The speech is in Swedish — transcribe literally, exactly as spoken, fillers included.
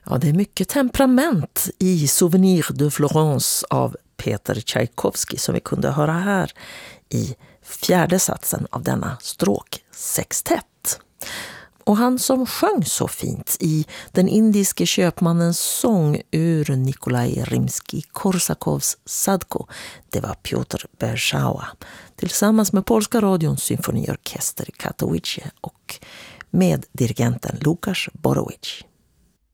Ja, det är mycket temperament i Souvenir de Florence av Peter Tchaikovsky som vi kunde höra här i fjärde satsen av denna stråksextett. Och han som sjöng så fint i den indiske köpmannens sång ur Nikolaj Rimsky-Korsakovs Sadko, det var Piotr Bershawa tillsammans med Polska radions symfoniorkester i Katowice och med dirigenten Lukasz Borowicz.